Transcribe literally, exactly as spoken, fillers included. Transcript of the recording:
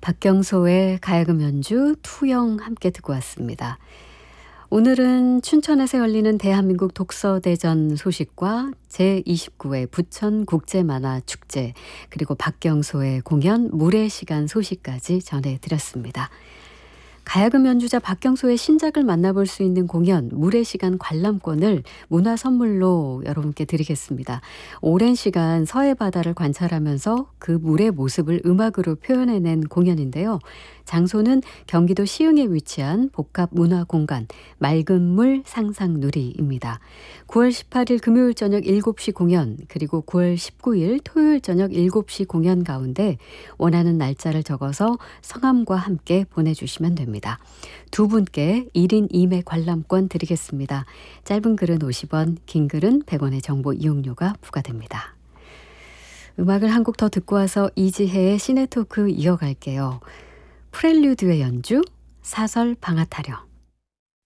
박경소의 가야금 연주 투영 함께 듣고 왔습니다. 오늘은 춘천에서 열리는 대한민국 독서대전 소식과 제이십구 회 부천국제만화축제 그리고 박경소의 공연 물의 시간 소식까지 전해드렸습니다. 가야금 연주자 박경소의 신작을 만나볼 수 있는 공연 물의 시간 관람권을 문화 선물로 여러분께 드리겠습니다. 오랜 시간 서해 바다를 관찰하면서 그 물의 모습을 음악으로 표현해낸 공연인데요. 장소는 경기도 시흥에 위치한 복합문화공간 맑은 물 상상누리입니다. 구월 십팔일 금요일 저녁 일곱 시 공연 그리고 구월 십구일 토요일 저녁 일곱 시 공연 가운데 원하는 날짜를 적어서 성함과 함께 보내주시면 됩니다. 두 분께 일 인 이 매 관람권 드리겠습니다. 짧은 글은 오십 원, 긴 글은 백 원의 정보 이용료가 부과됩니다. 음악을 한 곡 더 듣고 와서 이지혜의 시네토크 이어갈게요. 프렐류드의 연주, 사설 방앗하려.